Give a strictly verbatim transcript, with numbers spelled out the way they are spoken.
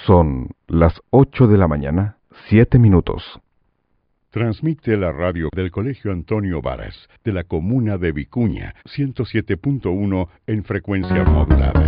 Son las ocho de la mañana, siete minutos. Transmite la radio del Colegio Antonio Varas, de la comuna de Vicuña, ciento siete punto uno en frecuencia modulada.